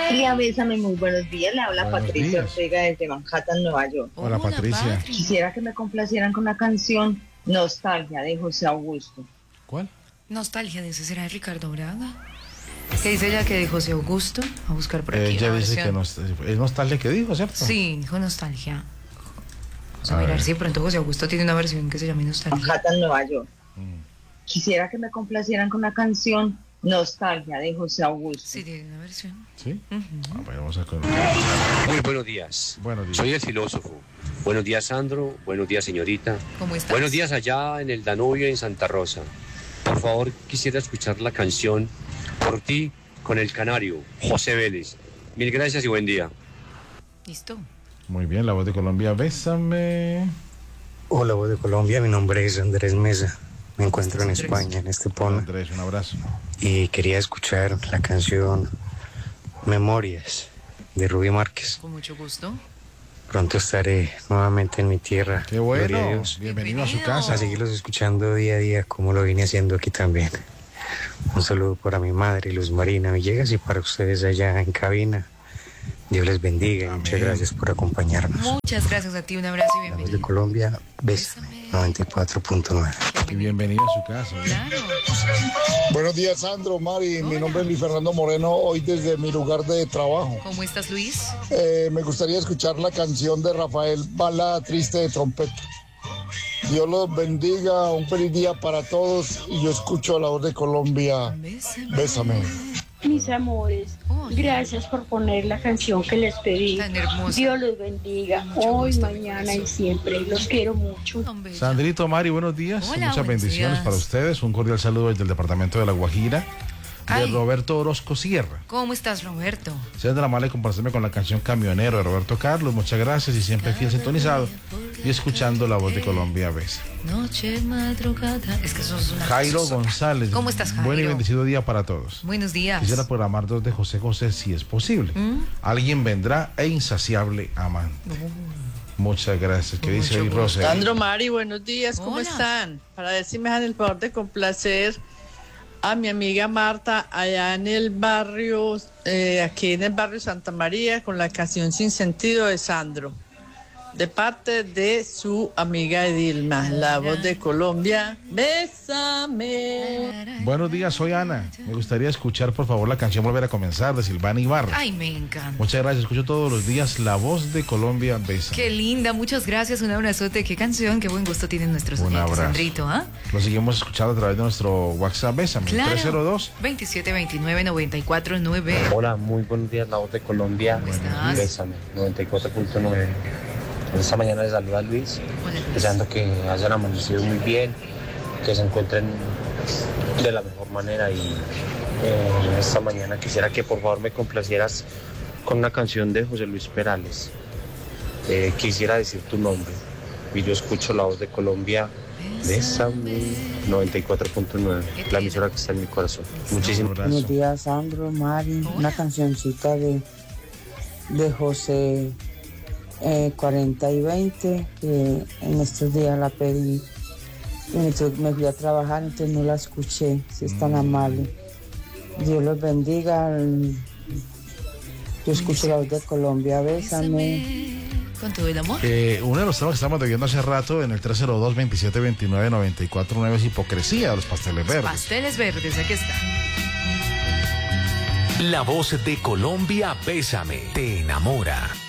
Familia, bésame, muy buenos días. Le habla Buenos Patricia días. Ortega desde Manhattan, Nueva York. Hola, Patricia. Patri. Quisiera que me complacieran con la canción Nostalgia de José Augusto. ¿Cuál? Nostalgia, dice, ¿será de Ricardo Braga? ¿Qué dice ella que de José Augusto? A buscar por aquí. Ella una dice versión. que es nostalgia que dijo, ¿cierto? Sí, dijo Nostalgia. Vamos a A mirar ver. si de pronto José Augusto tiene una versión que se llame Nostalgia. Manhattan, Nueva York. Quisiera que me complacieran con la canción Nostalgia de José Augusto. Sí, tiene una versión. ¿Sí? Ujú. A ver, vamos a con... Muy buenos días. Buenos días. Soy el filósofo. Buenos días, Sandro. Buenos días, señorita. ¿Cómo estás? Buenos días allá en el Danubio, en Santa Rosa. Por favor, quisiera escuchar la canción Por ti con el Canario, José Vélez. Mil gracias y buen día. Listo. Muy bien, la voz de Colombia, bésame. Hola, voz de Colombia, mi nombre es Andrés Mesa. Me encuentro en Andrés. España, en Estepona, Andrés, un abrazo. y quería escuchar la canción Memorias de Rubí Márquez. Con mucho gusto. Pronto estaré nuevamente en mi tierra. Qué Gloria a bueno. Dios. Bienvenido a su Bienvenido. casa. A seguirlos escuchando día a día como lo vine haciendo aquí también. Un saludo para mi madre, Luz Marina Villegas, y para ustedes allá en cabina. Dios les bendiga y Amén. muchas gracias por acompañarnos. Muchas gracias a ti, un abrazo y La voz de bienvenido. Colombia, bésame, 94.9. Y bienvenido a su casa. Claro. Buenos días, Sandro, Mari. Mi Hola. nombre es Luis Fernando Moreno, hoy desde mi lugar de trabajo. ¿Cómo estás, Luis? Me gustaría escuchar la canción de Rafael, Balada Triste de Trompeta. Dios los bendiga, un feliz día para todos y yo escucho la voz de Colombia. Bésame. Mis amores, Hola. gracias por poner la canción que les pedí. Tan hermosa. Dios los bendiga Mucho hoy, gusto, mi mañana corazón. y siempre. Los quiero mucho. Tan bella. Sandrito, Mari, buenos días. Hola, Muchas buenos bendiciones días. para ustedes. Un cordial saludo desde el departamento de La Guajira, de Ay. Roberto Orozco Sierra. ¿Cómo estás, Roberto? Sean de la mala de complacerme con la canción Camionero de Roberto Carlos. Muchas gracias y siempre fiel sintonizado y escuchando la voz de Colombia. Besa. Noche madrugada. Es que eso es una Jairo cosa. González. ¿Cómo estás, Jairo? Buen y bendecido día para todos. Buenos días. Quisiera programar dos de José José si es posible. Alguien vendrá e insaciable amante. Muchas gracias. ¿Qué dice Mucho hoy gusto. Rosel? Sandro, Mari, buenos días, ¿cómo Hola. están? Para ver si me dan el favor de complacer a mi amiga Marta allá en el barrio, aquí en el barrio Santa María, con la canción Sin Sentido de Sandro, de parte de su amiga Edilma, la voz de Colombia. Bésame. Buenos días, soy Ana. Me gustaría escuchar, por favor, la canción Volver a Comenzar de Silvana Ibarra. Ay, me encanta. Muchas gracias. Escucho todos los días la voz de Colombia. Besa. Qué linda, muchas gracias, un abrazote. Qué canción, qué buen gusto tienen nuestros Un oyentes, abrazo. Sandrito, ¿ah? Lo seguimos escuchando a través de nuestro WhatsApp. Bésame. Claro. 302. 2729-949. Hola, muy buenos días, la voz de Colombia. ¿Cómo estás? Bésame, 94.9. Esta mañana les saluda Luis, Hola, Luis. deseando que hayan amanecido muy bien, que se encuentren de la mejor manera y esta mañana quisiera que por favor me complacieras con una canción de José Luis Perales. Quisiera decir tu nombre y yo escucho la voz de Colombia. Bésame, 94.9, la emisora que está en mi corazón. Muchísimas Un Buenos abrazo. días, Sandro, Mari. Hola. Una cancioncita de José 40 y 20, que en estos días la pedí. Y me fui a trabajar, entonces no la escuché. Si es tan amable. Dios los bendiga. Yo escucho la voz de Colombia, bésame. Bésame. Con todo el amor. Uno de los temas que estamos viendo hace rato en el 302-2729-949 es Hipocresía de los Pasteles Verdes. Pasteles verdes, aquí está. La voz de Colombia, bésame, te enamora.